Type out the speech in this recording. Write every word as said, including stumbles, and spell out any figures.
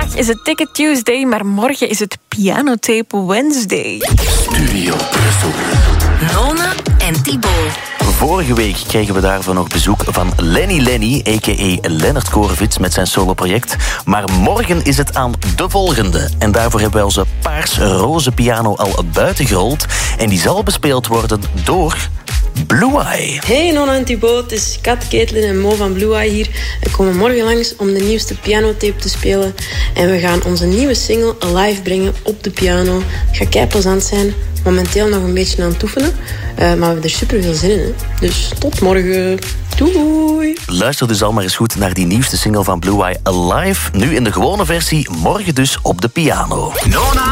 Vandaag is het Ticket Tuesday, maar morgen is het Pianotape Wednesday. Studio Brussel. Nona en Thibaut. Vorige week kregen we daarvoor nog bezoek van Lenny Lenny, a k a. Lennart Korevits met zijn soloproject. Maar morgen is het aan de volgende. En daarvoor hebben wij onze paars-roze piano al buiten gerold. En die zal bespeeld worden door Blue Eye. Hey Nona en Thibaut, het is Kat, Caitlin en Mo van Blue Eye hier. We komen morgen langs om de nieuwste pianotape te spelen. En we gaan onze nieuwe single live brengen op de piano. Het gaat keiplezant zijn. Momenteel nog een beetje aan het oefenen. Uh, maar we hebben er super veel zin in. Hè? Dus tot morgen. Doei! Luister dus al maar eens goed naar die nieuwste single van Blue Eye, Alive. Nu in de gewone versie, morgen dus op de piano. Nona